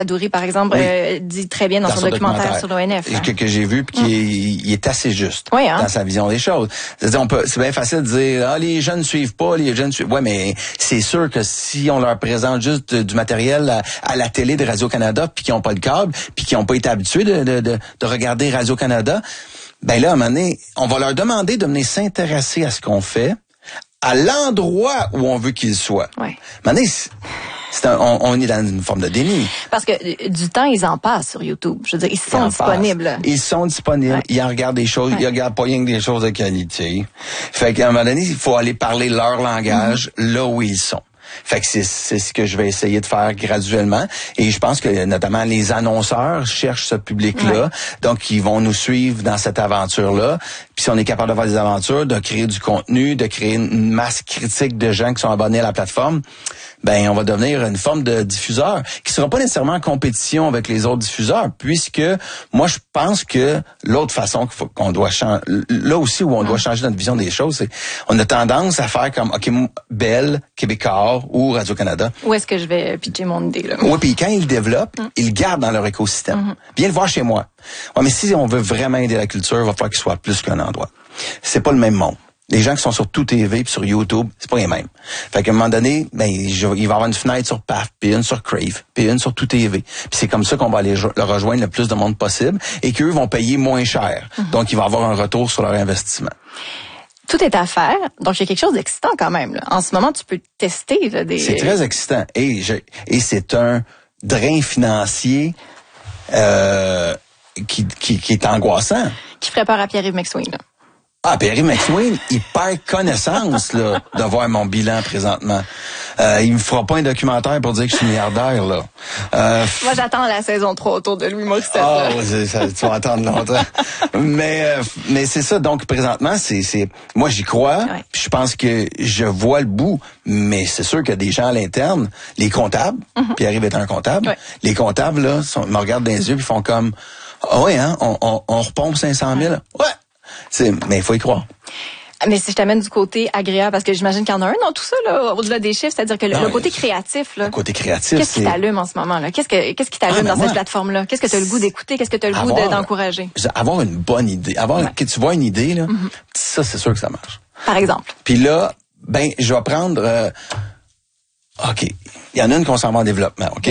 Adouri, par exemple, dit très bien dans son documentaire sur l'ONF. Que j'ai vu, puis il est assez juste dans sa vision des choses. C'est-à-dire, c'est bien facile de dire, les jeunes suivent pas, les jeunes suivent. Ouais, mais c'est sûr que si on leur présente juste du matériel à la télé de Radio-Canada, puis qu'ils n'ont pas de câble, puis qu'ils n'ont pas été habitués de regarder Radio-Canada, ben là, à un moment donné, on va leur demander de venir s'intéresser à ce qu'on fait, à l'endroit où on veut qu'ils soient. Ouais. À un moment donné, on est dans une forme de déni. Parce que du temps, ils en passent sur YouTube. Je veux dire, ils sont disponibles. Ils sont disponibles. Ouais. Ils en regardent des choses. Ils regardent pas rien que des choses de qualité. Fait qu'à un moment donné, il faut aller parler leur langage là où ils sont. Fait que c'est ce que je vais essayer de faire graduellement. Et je pense que notamment les annonceurs cherchent ce public-là. Ouais. Donc, ils vont nous suivre dans cette aventure-là. Puis si on est capable de faire des aventures, de créer du contenu, de créer une masse critique de gens qui sont abonnés à la plateforme, ben on va devenir une forme de diffuseur qui sera pas nécessairement en compétition avec les autres diffuseurs, puisque moi je pense que l'autre façon qu'on doit changer, là aussi où on doit changer notre vision des choses, c'est on a tendance à faire comme Bell, Québécois ou Radio-Canada. Où est-ce que je vais pitcher mon idée là? Oui, puis quand ils le développent, ils le gardent dans leur écosystème. Viens le voir chez moi. Ouais, mais si on veut vraiment aider la culture, il va falloir qu'il soit plus qu'un endroit. C'est pas le même monde. Les gens qui sont sur Tout TV puis sur YouTube, c'est pas les mêmes. Fait qu'à un moment donné, ben il va y avoir une fenêtre sur PAF, puis une sur Crave, puis une sur Tout TV. Puis c'est comme ça qu'on va aller le rejoindre le plus de monde possible et qu'eux vont payer moins cher. Donc il va avoir un retour sur leur investissement. Tout est à faire. Donc, il y a quelque chose d'excitant quand même. Là. En ce moment, tu peux tester là, des... C'est très excitant. Et c'est un drain financier qui est angoissant. Qui ferait peur à Pierre-Yves McSween, là. Ah, Pierre-Yves McSween, il perd connaissance là de voir mon bilan présentement. Il me fera pas un documentaire pour dire que je suis milliardaire là. Moi, j'attends la saison 3 autour de Louis Morissette. Tu vas attendre longtemps. mais c'est ça. Donc présentement, c'est moi j'y crois. Ouais. Puis je pense que je vois le bout. Mais c'est sûr qu'il y a des gens à l'interne, les comptables. Pierre-Yves est un comptable. Ouais. Les comptables là, me regardent dans les yeux puis font comme on repompe 500 000. Ouais. Mais il faut y croire. Mais si je t'amène du côté agréable, parce que j'imagine qu'il y en a un dans tout ça, là, au-delà des chiffres, c'est-à-dire que le côté créatif, là. Le côté créatif, qu'est-ce qui t'allume en ce moment, là? Qu'est-ce qui t'allume dans cette plateforme-là? Qu'est-ce que tu as le goût d'écouter? Qu'est-ce que tu as le goût d'encourager? Avoir une bonne idée. Que tu vois une idée, là, ça, c'est sûr que ça marche. Par exemple. Puis là, je vais prendre, OK. Il y en a une qu'on s'en va en développement, OK?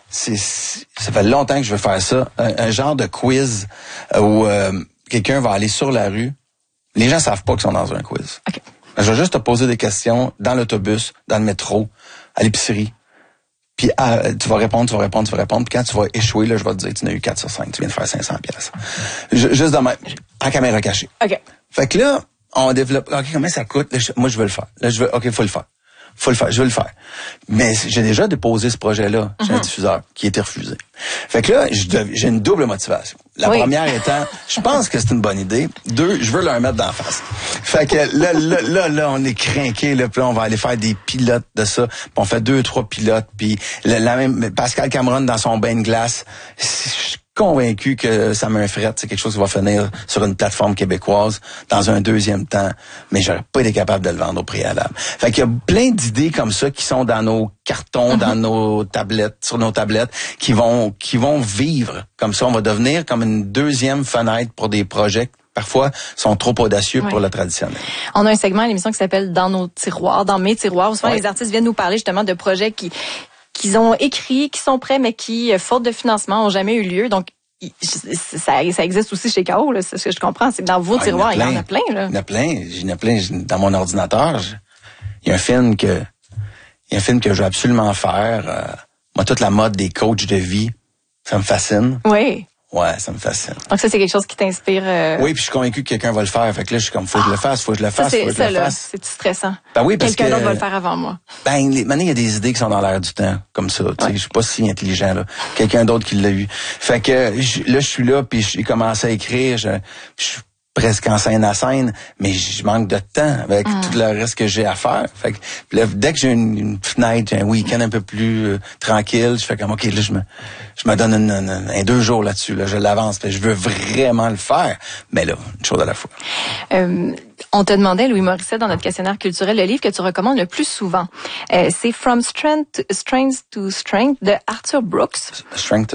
Ça fait longtemps que je veux faire ça. Un genre de quiz où, quelqu'un va aller sur la rue. Les gens savent pas qu'ils sont dans un quiz. Okay. Je vais juste te poser des questions dans l'autobus, dans le métro, à l'épicerie. Puis tu vas répondre. Puis quand tu vas échouer, là, je vais te dire, tu n'as eu 4 sur 5. Tu viens de faire 500 pièces. Juste de même, en caméra cachée. OK. Fait que là, on développe. OK, comment ça coûte? Là, moi, je veux le faire. Là, OK, faut le faire. Je veux le faire. Mais j'ai déjà déposé ce projet-là chez un diffuseur qui a été refusé. Fait que là, j'ai une double motivation. La première étant, je pense que c'est une bonne idée. 2, je veux leur mettre d'en face. Fait que là, on est crinqué, là, puis là, on va aller faire des pilotes de ça. Puis on fait 2-3 pilotes, puis la même Pascal Cameron dans son bain de glace. Je suis convaincu que ça m'infrette, c'est quelque chose qui va finir sur une plateforme québécoise dans un deuxième temps, mais j'aurais pas été capable de le vendre au préalable. Fait qu'il y a plein d'idées comme ça qui sont dans nos cartons, dans nos tablettes, sur nos tablettes, qui vont vivre comme ça. On va devenir comme une deuxième fenêtre pour des projets qui, parfois, sont trop audacieux pour le traditionnel. On a un segment à l'émission qui s'appelle Dans nos tiroirs, dans mes tiroirs, où souvent les artistes viennent nous parler justement de projets qu'ils ont écrits, qui sont prêts, mais qui, faute de financement, ont jamais eu lieu. Donc, ça existe aussi chez K.O., là, c'est ce que je comprends. C'est que dans vos tiroirs, il y en a plein, là. Il y en a plein. Dans mon ordinateur, il y a un film que je veux absolument faire. Moi, toute la mode des coachs de vie, ça me fascine. Oui. Ouais, ça me fascine. Donc ça, c'est quelque chose qui t'inspire. Oui, puis je suis convaincu que quelqu'un va le faire. Fait que là, je suis comme, faut que je le fasse. C'est stressant. Ben oui, parce quelqu'un d'autre va le faire avant moi. Maintenant, il y a des idées qui sont dans l'air du temps, comme ça. Tu sais, je suis pas si intelligent, là. Quelqu'un d'autre qui l'a eu. Fait que, là, je suis là, puis j'ai commencé à écrire. presque en scène à scène, mais je manque de temps avec tout le reste que j'ai à faire. Fait que puis là, dès que j'ai une fenêtre, j'ai un week-end un peu plus tranquille, je fais comme OK, là je me donne un 2 jours là-dessus, là, je l'avance, je veux vraiment le faire, mais là, une chose à la fois. On te demandait, Louis Morissette, dans notre questionnaire culturel, le livre que tu recommandes le plus souvent. C'est From Strength to Strength de Arthur Brooks. Strength